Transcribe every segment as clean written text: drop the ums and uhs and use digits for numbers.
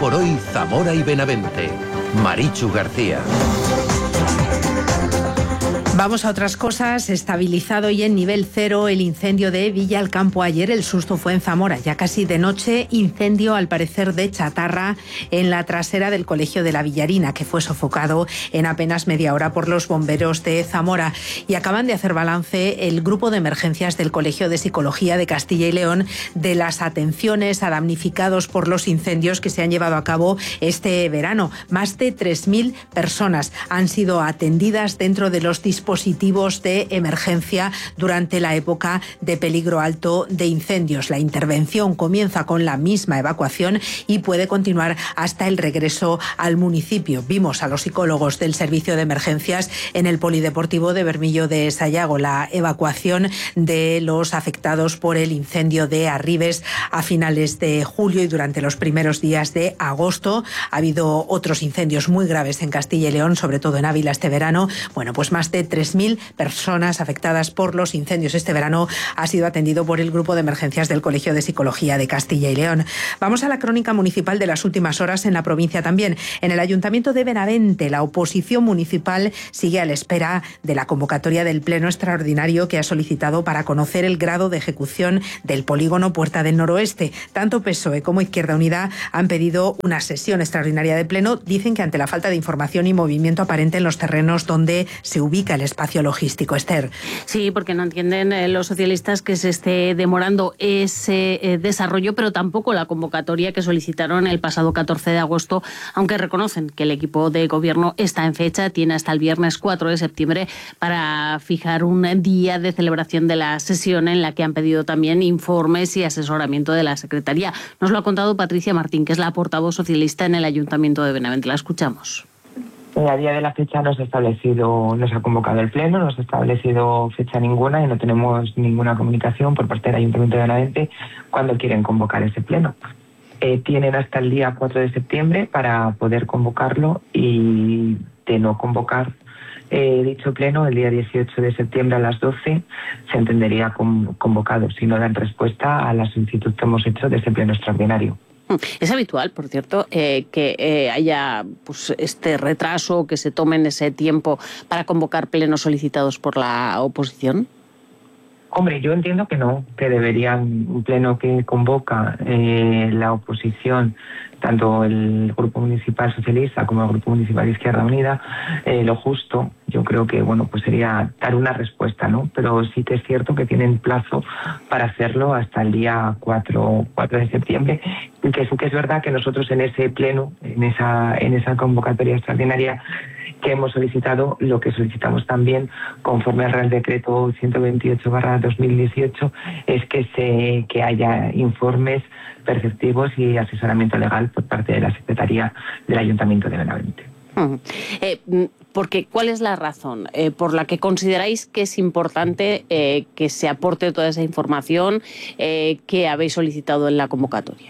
por hoy Zamora y Benavente. Marichu García. Vamos a otras cosas. Estabilizado y en nivel cero el incendio de Villa Alcampo ayer. El susto fue en Zamora, ya casi de noche. Incendio, al parecer, de chatarra en la trasera del Colegio de la Villarina, que fue sofocado en apenas media hora por los bomberos de Zamora. Y acaban de hacer balance el grupo de emergencias del Colegio de Psicología de Castilla y León de las atenciones a damnificados por los incendios que se han llevado a cabo este verano. Más de 3.000 personas han sido atendidas dentro de los dispositivos de emergencia durante la época de peligro alto de incendios. La intervención comienza con la misma evacuación y puede continuar hasta el regreso al municipio. Vimos a los psicólogos del servicio de emergencias en el polideportivo de Bermillo de Sayago. La evacuación de los afectados por el incendio de Arribes a finales de julio y durante los primeros días de agosto. Ha habido otros incendios muy graves en Castilla y León, sobre todo en Ávila este verano. Bueno, pues más de 3.000 personas afectadas por los incendios este verano ha sido atendido por el grupo de emergencias del Colegio de Psicología de Castilla y León. Vamos a la crónica municipal de las últimas horas en la provincia también. En el Ayuntamiento de Benavente, la oposición municipal sigue a la espera de la convocatoria del Pleno Extraordinario que ha solicitado para conocer el grado de ejecución del polígono Puerta del Noroeste. Tanto PSOE como Izquierda Unida han pedido una sesión extraordinaria de Pleno. Dicen que ante la falta de información y movimiento aparente en los terrenos donde se ubica el espacio logístico. Esther. Sí, porque no entienden los socialistas que se esté demorando ese desarrollo, pero tampoco la convocatoria que solicitaron el pasado 14 de agosto, aunque reconocen que el equipo de gobierno está en fecha, tiene hasta el viernes 4 de septiembre para fijar un día de celebración de la sesión en la que han pedido también informes y asesoramiento de la Secretaría. Nos lo ha contado Patricia Martín, que es la portavoz socialista en el Ayuntamiento de Benavente. La escuchamos. A día de la fecha no se ha convocado el Pleno, no se ha establecido fecha ninguna y no tenemos ninguna comunicación por parte del Ayuntamiento de Benavente cuando quieren convocar ese Pleno. Tienen hasta el día 4 de septiembre para poder convocarlo y de no convocar dicho Pleno, el día 18 de septiembre a las 12 se entendería convocado si no dan respuesta a la solicitud que hemos hecho de ese Pleno extraordinario. Es habitual, por cierto, que haya este retraso, que se tomen ese tiempo para convocar plenos solicitados por la oposición. Hombre, yo entiendo que no, que deberían un pleno que convoca la oposición, tanto el Grupo Municipal Socialista como el Grupo Municipal de Izquierda Unida, lo justo, yo creo que pues sería dar una respuesta, ¿no? Pero sí que es cierto que tienen plazo para hacerlo hasta el día 4 de septiembre, y que sí que es verdad que nosotros en ese pleno, en esa convocatoria extraordinaria que hemos solicitado, lo que solicitamos también, conforme al Real Decreto 128/2018, es que haya informes perceptivos y asesoramiento legal por parte de la Secretaría del Ayuntamiento de Benavente. Porque, ¿cuál es la razón por la que consideráis que es importante que se aporte toda esa información que habéis solicitado en la convocatoria?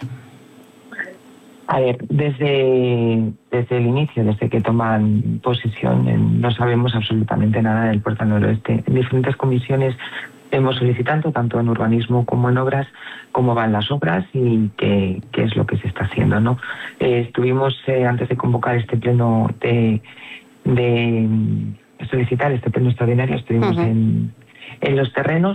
A ver, desde el inicio, desde que toman posesión, no sabemos absolutamente nada del Puerta del Noroeste. En diferentes comisiones hemos solicitado, tanto en urbanismo como en obras, cómo van las obras y qué es lo que se está haciendo, ¿no? Estuvimos, antes de convocar este pleno, de solicitar este pleno extraordinario, estuvimos en los terrenos.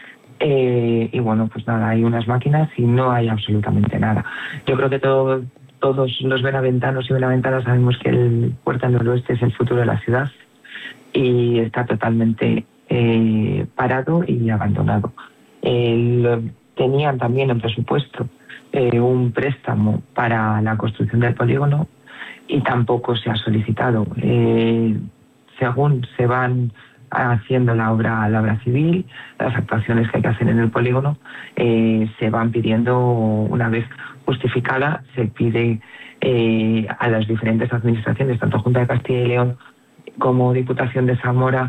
Y pues nada, hay unas máquinas y no hay absolutamente nada. Yo creo que todos los benaventanos y benaventanas sabemos que el Puerta del Noroeste es el futuro de la ciudad y está totalmente parado y abandonado. Tenían también en presupuesto un préstamo para la construcción del polígono y tampoco se ha solicitado. Según se van haciendo la obra civil, las actuaciones que hay que hacer en el polígono se van pidiendo. Una vez justificada, se pide a las diferentes administraciones, tanto Junta de Castilla y León como Diputación de Zamora,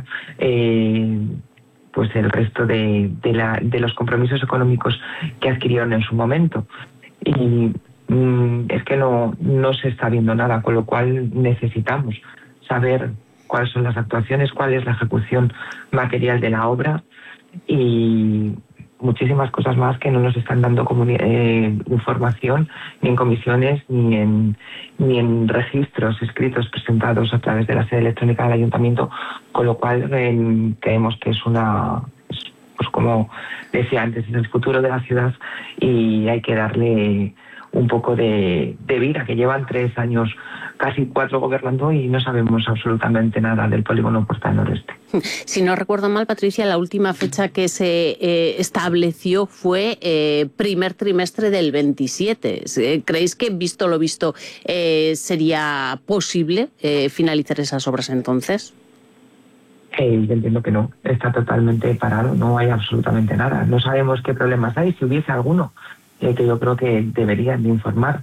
pues el resto de los compromisos económicos que adquirieron en su momento. Y es que no se está viendo nada, con lo cual necesitamos saber cuáles son las actuaciones, cuál es la ejecución material de la obra y muchísimas cosas más que no nos están dando información ni en comisiones ni en registros escritos presentados a través de la sede electrónica del ayuntamiento, con lo cual creemos que pues como decía antes, es el futuro de la ciudad y hay que darle un poco de vida, que llevan 3 años, casi 4 gobernando y no sabemos absolutamente nada del polígono Portal Noreste. Si no recuerdo mal, Patricia, la última fecha que se estableció fue primer trimestre del 27. ¿Creéis que, visto lo visto, sería posible finalizar esas obras entonces? Yo entiendo que no, está totalmente parado, no hay absolutamente nada. No sabemos qué problemas hay, si hubiese alguno, que yo creo que deberían de informar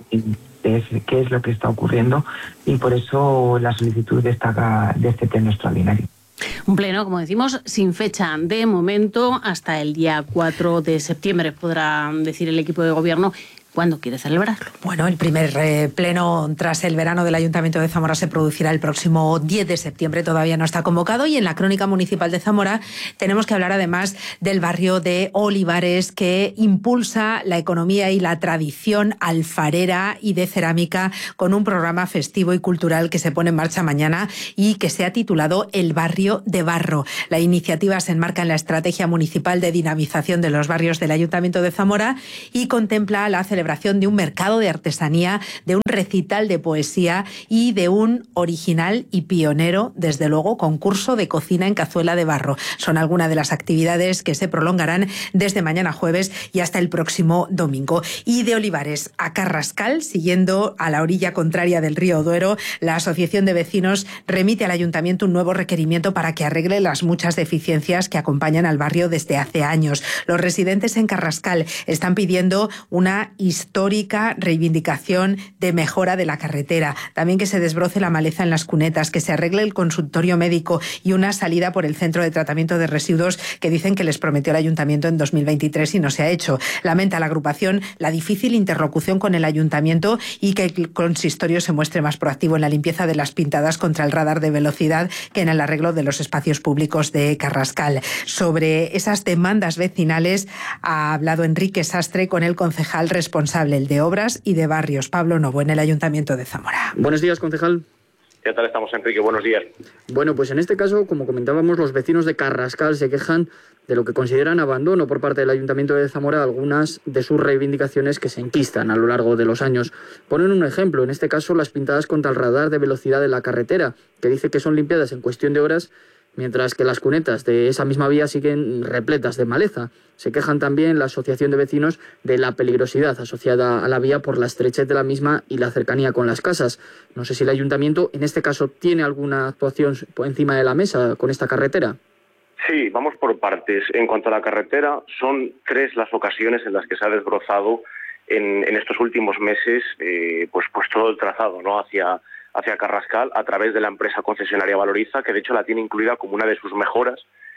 qué es lo que está ocurriendo, y por eso la solicitud de este pleno extraordinario. Un pleno, como decimos, sin fecha de momento, hasta el día 4 de septiembre podrá decir el equipo de gobierno ¿cuándo quiere celebrarlo? Bueno, el primer pleno tras el verano del Ayuntamiento de Zamora se producirá el próximo 10 de septiembre, todavía no está convocado, y en la Crónica Municipal de Zamora tenemos que hablar además del barrio de Olivares, que impulsa la economía y la tradición alfarera y de cerámica con un programa festivo y cultural que se pone en marcha mañana y que se ha titulado El Barrio de Barro. La iniciativa se enmarca en la Estrategia Municipal de Dinamización de los Barrios del Ayuntamiento de Zamora y contempla la celebración de un mercado de artesanía, de un recital de poesía y de un original y pionero, desde luego, concurso de cocina en cazuela de barro. Son algunas de las actividades que se prolongarán desde mañana jueves y hasta el próximo domingo. Y de Olivares a Carrascal, siguiendo a la orilla contraria del río Duero, la Asociación de Vecinos remite al Ayuntamiento un nuevo requerimiento para que arregle las muchas deficiencias que acompañan al barrio desde hace años. Los residentes en Carrascal están pidiendo una histórica reivindicación de mejora de la carretera, también que se desbroce la maleza en las cunetas, que se arregle el consultorio médico y una salida por el centro de tratamiento de residuos que dicen que les prometió el Ayuntamiento en 2023 y no se ha hecho. Lamenta la agrupación la difícil interlocución con el Ayuntamiento y que el consistorio se muestre más proactivo en la limpieza de las pintadas contra el radar de velocidad que en el arreglo de los espacios públicos de Carrascal. Sobre esas demandas vecinales ha hablado Enrique Sastre con el concejal responsable, el de Obras y de Barrios, Pablo Novo, en el Ayuntamiento de Zamora. Buenos días, concejal. ¿Qué tal estamos, Enrique? Buenos días. Bueno, pues en este caso, como comentábamos, los vecinos de Carrascal se quejan de lo que consideran abandono por parte del Ayuntamiento de Zamora, algunas de sus reivindicaciones que se enquistan a lo largo de los años. Ponen un ejemplo, en este caso las pintadas contra el radar de velocidad de la carretera, que dice que son limpiadas en cuestión de horas, mientras que las cunetas de esa misma vía siguen repletas de maleza. Se quejan también la Asociación de Vecinos de la peligrosidad asociada a la vía por la estrechez de la misma y la cercanía con las casas. No sé si el Ayuntamiento, en este caso, tiene alguna actuación por encima de la mesa con esta carretera. Sí, vamos por partes. En cuanto a la carretera, son 3 las ocasiones en las que se ha desbrozado en estos últimos meses pues todo el trazado, ¿no?, hacia Carrascal, a través de la empresa concesionaria Valoriza, que de hecho la tiene incluida como una de sus mejoras.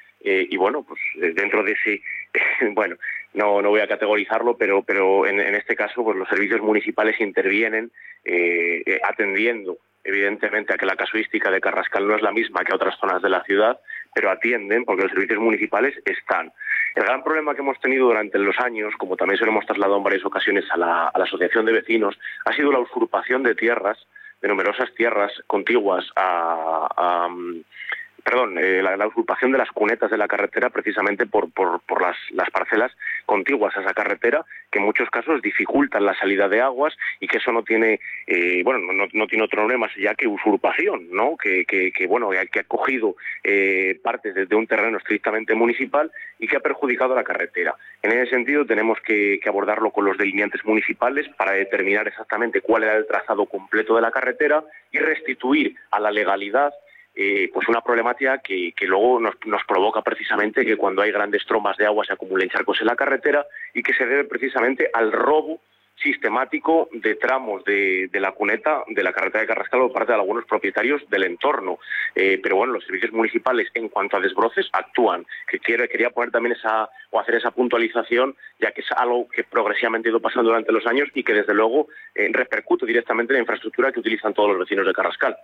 Y bueno, pues dentro de ese, bueno, no voy a categorizarlo, pero en este caso pues los servicios municipales intervienen atendiendo evidentemente a que la casuística de Carrascal no es la misma que otras zonas de la ciudad, pero atienden porque los servicios municipales están. El gran problema que hemos tenido durante los años, como también se lo hemos trasladado en varias ocasiones a la Asociación de Vecinos, ha sido la usurpación de tierras, de numerosas tierras contiguas la usurpación de las cunetas de la carretera, precisamente por las parcelas contiguas a esa carretera, que en muchos casos dificultan la salida de aguas, y que eso no tiene no tiene otro nombre más allá que usurpación, ¿no? Que ha cogido partes de un terreno estrictamente municipal y que ha perjudicado a la carretera. En ese sentido tenemos que abordarlo con los delineantes municipales para determinar exactamente cuál era el trazado completo de la carretera y restituir a la legalidad pues una problemática que luego nos provoca precisamente que cuando hay grandes trombas de agua se acumulen charcos en la carretera, y que se debe precisamente al robo sistemático de tramos de la cuneta de la carretera de Carrascal por parte de algunos propietarios del entorno. Pero bueno, los servicios municipales en cuanto a desbroces actúan. Quería poner también hacer esa puntualización, ya que es algo que progresivamente ha ido pasando durante los años y que desde luego repercute directamente en la infraestructura que utilizan todos los vecinos de Carrascal.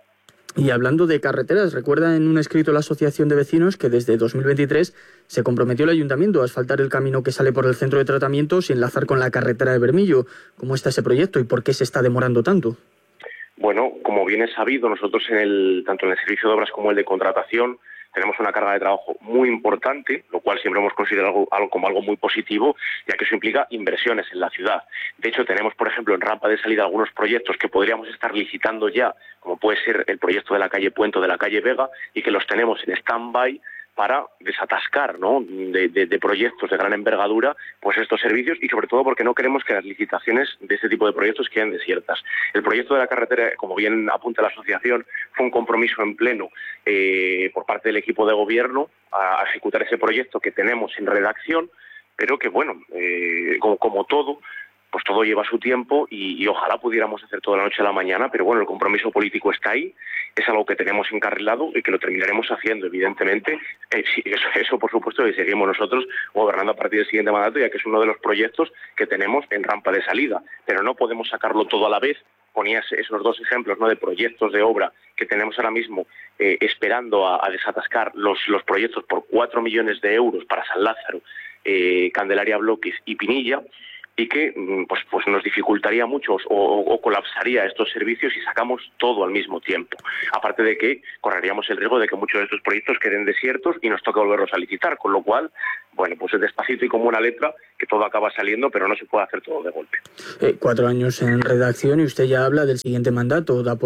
Y hablando de carreteras, recuerda en un escrito la Asociación de Vecinos que desde 2023 se comprometió el Ayuntamiento a asfaltar el camino que sale por el centro de tratamientos y enlazar con la carretera de Bermillo. ¿Cómo está ese proyecto y por qué se está demorando tanto? Bueno, como bien es sabido, nosotros tanto en el servicio de obras como el de contratación tenemos una carga de trabajo muy importante, lo cual siempre hemos considerado como algo muy positivo, ya que eso implica inversiones en la ciudad. De hecho, tenemos, por ejemplo, en rampa de salida algunos proyectos que podríamos estar licitando ya, como puede ser el proyecto de la calle Puente o de la calle Vega, y que los tenemos en stand-by para desatascar, ¿no?, de proyectos de gran envergadura pues estos servicios, y sobre todo porque no queremos que las licitaciones de este tipo de proyectos queden desiertas. El proyecto de la carretera, como bien apunta la asociación, fue un compromiso en pleno por parte del equipo de gobierno a ejecutar ese proyecto que tenemos en redacción, pero que bueno, como todo, pues todo lleva su tiempo y ojalá pudiéramos hacer todo de la noche a la mañana, pero bueno, el compromiso político está ahí, es algo que tenemos encarrilado y que lo terminaremos haciendo, evidentemente. Eso por supuesto, y seguimos nosotros gobernando a partir del siguiente mandato, ya que es uno de los proyectos que tenemos en rampa de salida, pero no podemos sacarlo todo a la vez. Ponías esos dos ejemplos, ¿no?, de proyectos de obra que tenemos ahora mismo esperando a desatascar los proyectos por 4 millones de euros para San Lázaro, Candelaria Bloques y Pinilla, y que pues nos dificultaría mucho o colapsaría estos servicios si sacamos todo al mismo tiempo. Aparte de que correríamos el riesgo de que muchos de estos proyectos queden desiertos y nos toque volverlos a licitar, con lo cual, bueno, pues es despacito y como una letra, que todo acaba saliendo, pero no se puede hacer todo de golpe. 4 años en redacción y usted ya habla del siguiente mandato, da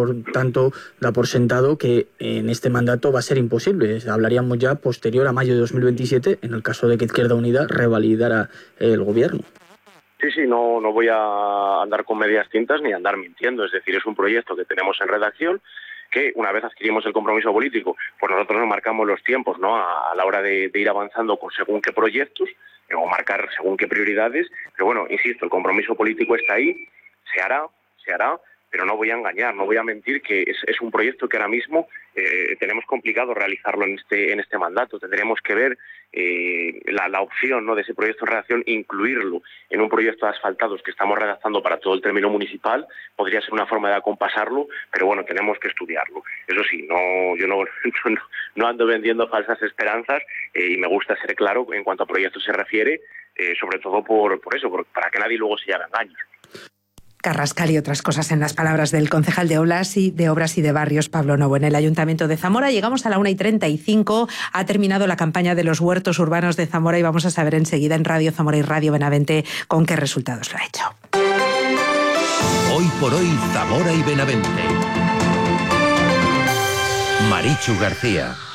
por sentado que en este mandato va a ser imposible. Hablaríamos ya posterior a mayo de 2027, en el caso de que Izquierda Unida revalidara el gobierno. Sí, no voy a andar con medias tintas ni andar mintiendo. Es decir, es un proyecto que tenemos en redacción que una vez adquirimos el compromiso político, pues nosotros nos marcamos los tiempos, ¿no?, a la hora de ir avanzando con según qué proyectos o marcar según qué prioridades. Pero bueno, insisto, el compromiso político está ahí, se hará, pero no voy a engañar, no voy a mentir que es un proyecto que ahora mismo tenemos complicado realizarlo en este mandato. Tendríamos que ver la opción, ¿no?, de ese proyecto en redacción, incluirlo en un proyecto de asfaltados que estamos redactando para todo el término municipal. Podría ser una forma de acompasarlo, pero bueno, tenemos que estudiarlo. Eso sí, yo no ando vendiendo falsas esperanzas y me gusta ser claro en cuanto a proyectos se refiere, sobre todo para que nadie luego se haga engaños. Carrascal y otras cosas en las palabras del concejal de Obras y de Barrios, Pablo Novo, en el Ayuntamiento de Zamora. Llegamos a la 1:35, ha terminado la campaña de los huertos urbanos de Zamora y vamos a saber enseguida en Radio Zamora y Radio Benavente con qué resultados lo ha hecho. Hoy por hoy, Zamora y Benavente. Marichu García.